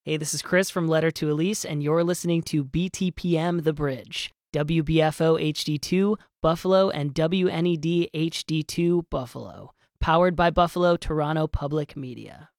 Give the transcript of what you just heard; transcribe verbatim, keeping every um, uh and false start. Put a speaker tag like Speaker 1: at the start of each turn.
Speaker 1: Hey, this is Chris from Letter to Elise, and you're listening to B T P M The Bridge, W B F O H D two Buffalo and W N E D H D two Buffalo, powered by Buffalo Toronto Public Media.